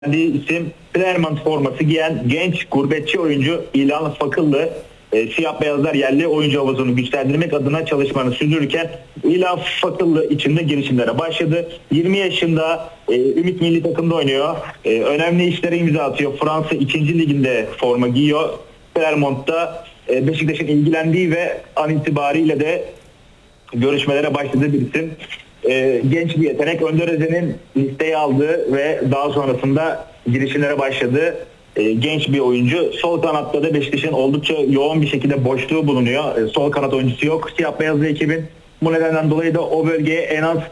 isim Clermont forması giyen genç gurbetçi oyuncu İlhan Fakıllı siyah beyazlar yerli oyuncu havuzunu güçlendirmek adına çalışmalarını sürdürürken İlhan Fakıllı içinde girişimlere başladı. 20 yaşında Ümit Milli Takım'da oynuyor. Önemli işlere imza atıyor. Fransa 2. Liginde forma giyiyor. Clermont'ta Beşiktaş'ın ilgilendiği ve an itibariyle de görüşmelere başladığı bir isim. Genç bir yetenek. Önder Özen'in listeye aldığı ve daha sonrasında girişimlere başladığı genç bir oyuncu. Sol kanatta da Beşiktaş'ın oldukça yoğun bir şekilde boşluğu bulunuyor. Sol kanat oyuncusu yok. Siyah beyazlı ekibin bu nedenden dolayı da o bölgeye en az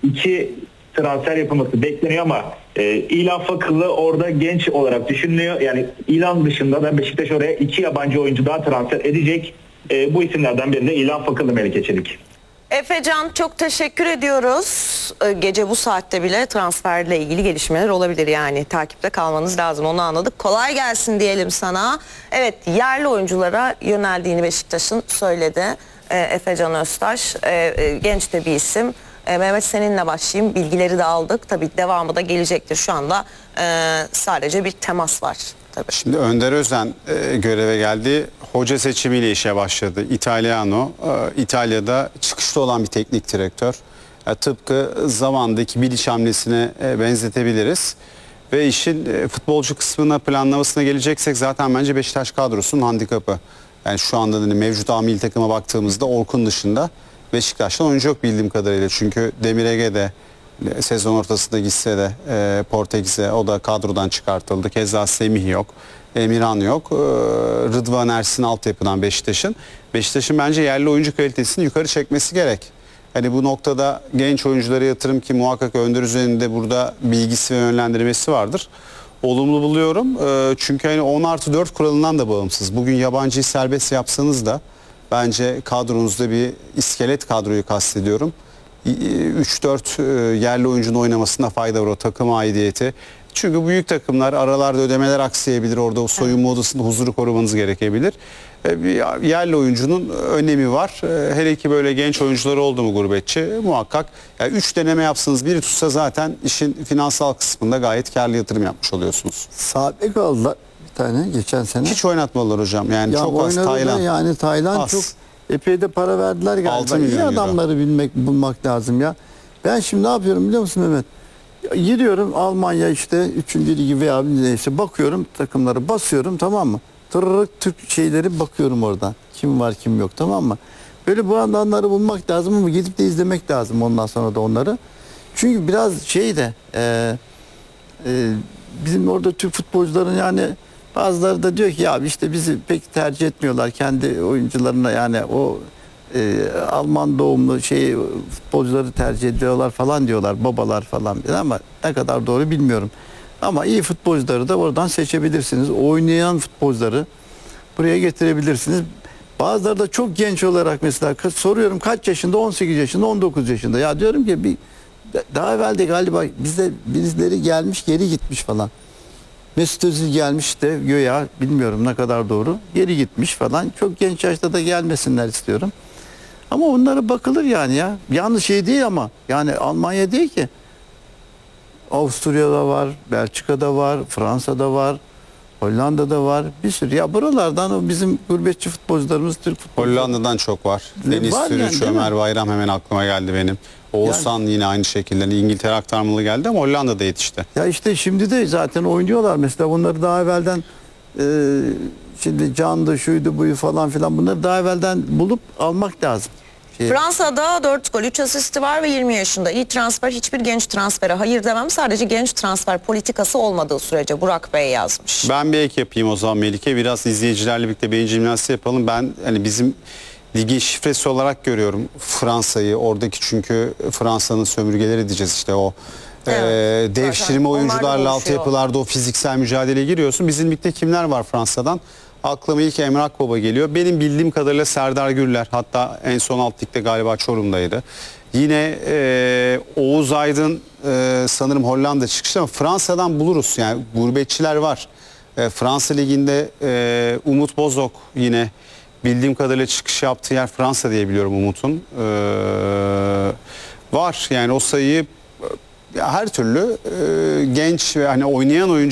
2 transfer yapılması bekleniyor ama İlhan Fakıllı orada genç olarak düşünülüyor. Yani İlhan dışında da Beşiktaş oraya 2 yabancı oyuncu daha transfer edecek. Bu isimlerden biri de İlhan Fakıllı, Melike Çelik. Efecan, çok teşekkür ediyoruz. Gece bu saatte bile transferle ilgili gelişmeler olabilir, yani takipte kalmanız lazım, onu anladık. Kolay gelsin diyelim sana. Evet, yerli oyunculara yöneldiğini Beşiktaş'ın söyledi Efecan Öztaş. Genç de bir isim. Mehmet, seninle başlayayım. Bilgileri de aldık. Tabii devamı da gelecektir. Şu anda sadece bir temas var. Tabii. Şimdi Önder Özen göreve geldi. Hoca seçimiyle işe başladı. İtalyano. İtalya'da çıkışta olan bir teknik direktör. Tıpkı zamandaki Bilic hamlesine benzetebiliriz. Ve işin futbolcu kısmına, planlamasına geleceksek zaten bence Beşiktaş kadrosunun handikapı. Yani şu anda mevcut milli takıma baktığımızda Orkun dışında Beşiktaş'tan oyuncu yok bildiğim kadarıyla. Çünkü Demir Ege de sezon ortasında gitse de Portekiz'e, o da kadrodan çıkartıldı. Keza Semih yok. Emirhan yok. Rıdvan Ersin altyapıdan Beşiktaş'ın. Beşiktaş'ın bence yerli oyuncu kalitesini yukarı çekmesi gerek. Hani bu noktada genç oyunculara yatırım, ki muhakkak Önder üzerinde burada bilgisi ve yönlendirmesi vardır. Olumlu buluyorum. Çünkü hani 10+4 kuralından da bağımsız. Bugün yabancıyı serbest yapsanız da bence kadronuzda bir iskelet kadroyu kastediyorum. 3-4 yerli oyuncunun oynamasına fayda var, o takım aidiyeti. Çünkü büyük takımlar aralarda ödemeler aksayabilir. Orada o soyunma odasında huzuru korumanız gerekebilir. Bir yerli oyuncunun önemi var. Hele ki böyle genç oyuncuları oldu mu gurbetçi, muhakkak. Yani 3 deneme yapsanız, biri tutsa zaten işin finansal kısmında gayet karlı yatırım yapmış oluyorsunuz. Sabek aldılar bir tane geçen sene. Hiç oynatmadılar hocam. Yani ya çok az Taylan. Yani Taylan az. çok epey de para verdiler galiba. 6 milyon İyi adamları bulmak lazım ya. Ben şimdi ne yapıyorum biliyor musun Mehmet? Giriyorum Almanya işte 3. ligi veya neyse, bakıyorum takımları, basıyorum, tamam mı? Tırırık Türk şeyleri bakıyorum oradan. Kim var kim yok, tamam mı? Böyle bu adamları bulmak lazım ama gidip de izlemek lazım ondan sonra da onları. Çünkü biraz şey de bizim orada Türk futbolcuların, yani bazıları da diyor ki ya işte bizi pek tercih etmiyorlar kendi oyuncularına, yani o Alman doğumlu futbolcuları tercih ediyorlar falan diyorlar, babalar falan, ama ne kadar doğru bilmiyorum. Ama iyi futbolcuları da oradan seçebilirsiniz. Oynayan futbolcuları buraya getirebilirsiniz. Bazıları da çok genç olarak, mesela soruyorum kaç yaşında, 18 yaşında, 19 yaşında. Ya diyorum ki daha evvel de galiba bizde birileri gelmiş geri gitmiş falan. Mesut Özil gelmiş de göya, bilmiyorum ne kadar doğru, geri gitmiş falan. Çok genç yaşta da gelmesinler istiyorum. Ama onlara bakılır yani ya. Yalnız şey değil ama, yani Almanya değil ki. Avusturya'da var, Belçika'da var, Fransa'da var, Hollanda'da var. Bir sürü. Ya buralardan o bizim gurbetçi futbolcularımız, Türk futbolcuları. Hollanda'dan çok var. Deniz Türüç, yani, Ömer Bayram hemen aklıma geldi benim. Oğuzhan yani, yine aynı şekilde İngiltere aktarmalı geldi ama Hollanda'da yetişti. Ya işte şimdi de zaten oynuyorlar. Mesela bunları daha evvelden şimdi Can'dı, şuydu, buyu falan filan, bunları daha evvelden bulup almak lazım. Fransa'da 4 gol 3 asisti var ve 20 yaşında. İyi transfer, hiçbir genç transfere hayır demem. Sadece genç transfer politikası olmadığı sürece, Burak Bey yazmış. Ben bir ek yapayım o zaman Melike. Biraz izleyicilerle birlikte beyin jimnastiği yapalım. Ben hani bizim ligi şifresi olarak görüyorum Fransa'yı. Oradaki, çünkü Fransa'nın sömürgeleri diyeceğiz işte, o evet, devşirme oyuncularla altyapılarda o fiziksel mücadeleye giriyorsun. Bizim ligde kimler var Fransa'dan? Aklıma ilk Emre Akbaba geliyor. Benim bildiğim kadarıyla Serdar Gürler, hatta en son alt ligde galiba Çorum'daydı. Yine Oğuz Aydın sanırım Hollanda çıkışlı, ama Fransa'dan buluruz. Yani gurbetçiler var. Fransa liginde Umut Bozok yine bildiğim kadarıyla çıkış yaptığı yer Fransa diye biliyorum Umut'un. Var yani, o sayıyı her türlü genç ve hani oynayan oyuncu